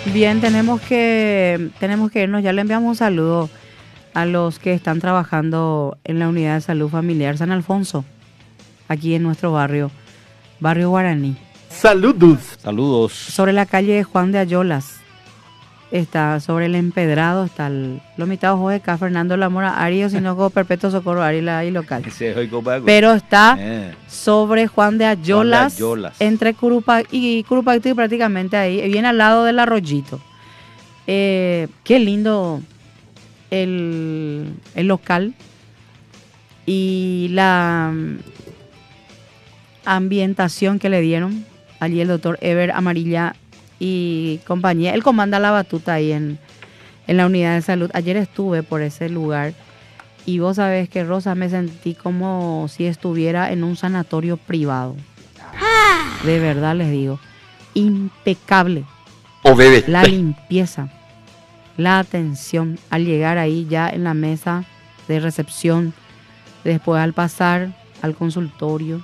Bien, tenemos que irnos. Ya le enviamos un saludo a los que están trabajando en la unidad de salud familiar San Alfonso, aquí en nuestro barrio Guaraní. Saludos. Saludos. Sobre la calle Juan de Ayolas, está sobre el empedrado, está el Lomitado José K. Fernando Lamora Arias, sino Perpetuo Socorro Ari local. Pero está sobre Juan de Ayolas, entre Curupac y Curupactí, prácticamente ahí, bien al lado del Arroyito. Qué lindo el local y la ambientación que le dieron allí el doctor Ever Amarilla y compañía. Él comanda la batuta ahí en la unidad de salud. Ayer estuve por ese lugar y vos sabés que, Rosa, me sentí como si estuviera en un sanatorio privado. De verdad les digo, impecable. La limpieza, la atención al llegar ahí ya en la mesa de recepción, después al pasar al consultorio.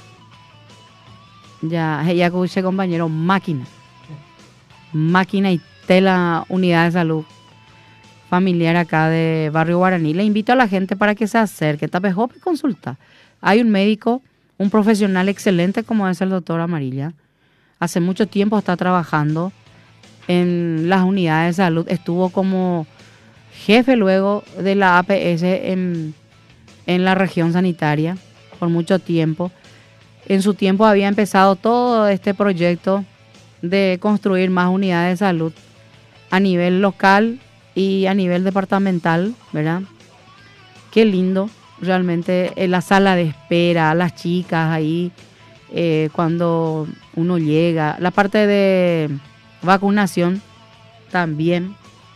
Ya escuché, compañero, máquina y tela unidad de salud familiar acá de Barrio Guaraní. Le invito a la gente para que se acerque, Tapejope y consulta. Hay un médico, un profesional excelente como es el doctor Amarilla. Hace mucho tiempo está trabajando en las unidades de salud. Estuvo como jefe luego de la APS en la región sanitaria por mucho tiempo. En su tiempo había empezado todo este proyecto de construir más unidades de salud a nivel local y a nivel departamental, ¿verdad? Qué lindo, realmente, la sala de espera, las chicas ahí, cuando uno llega, la parte de vacunación también,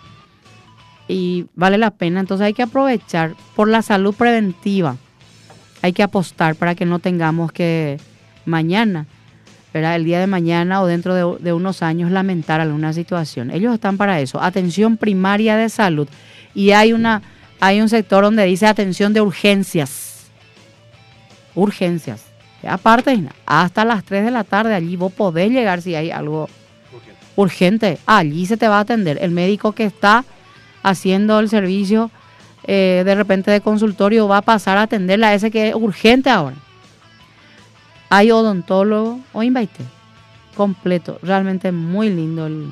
y vale la pena. Entonces hay que aprovechar por la salud preventiva, hay que apostar para que no tengamos que mañana, ¿verdad?, el día de mañana o dentro de unos años lamentar alguna situación. Ellos están para eso, atención primaria de salud. Y hay un sector donde dice atención de urgencias. Aparte, hasta las 3 de la tarde allí vos podés llegar si hay algo urgente. Allí se te va a atender. El médico que está haciendo el servicio de repente de consultorio va a pasar a atenderla a ese que es urgente ahora. Hay odontólogo o invite completo, realmente muy lindo el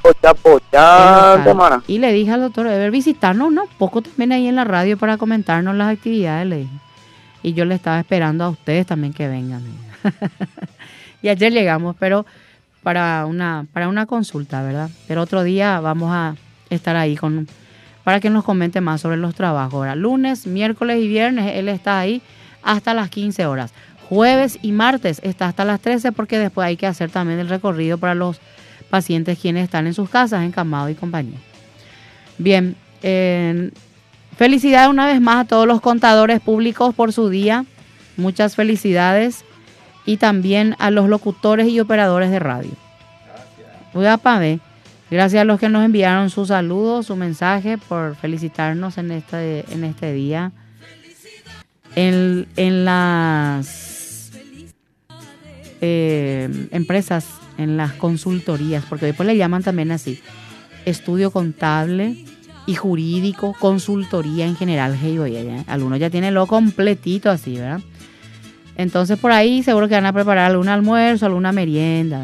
local. Y le dije al doctor Ever visitarnos un poco también ahí en la radio para comentarnos las actividades, le dije. Y yo le estaba esperando a ustedes también que vengan. Y ayer llegamos, pero para una consulta, ¿verdad? Pero otro día vamos a estar ahí para que nos comente más sobre los trabajos. Ahora, lunes, miércoles y viernes él está ahí hasta las 15 horas. Jueves y martes está hasta las 13 porque después hay que hacer también el recorrido para los pacientes quienes están en sus casas, encamados y compañía. Bien, felicidades una vez más a todos los contadores públicos por su día. Muchas felicidades. Y también a los locutores y operadores de radio. Gracias a los que nos enviaron sus saludos, su mensaje, por felicitarnos en este día. En las empresas, en las consultorías, porque después le llaman también así, estudio contable y jurídico, consultoría en general. Algunos ya tienen lo completito así, ¿verdad? Entonces por ahí seguro que van a preparar algún almuerzo, alguna merienda.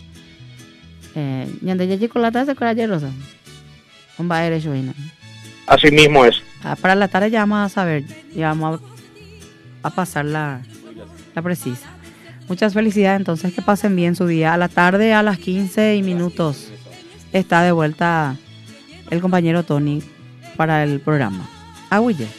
Así mismo es. Para la tarde ya vamos a saber, ya vamos a pasar la precisa. Muchas felicidades, entonces que pasen bien su día. A la tarde, a las 15:00 está de vuelta el compañero Tony para el programa. Agüille.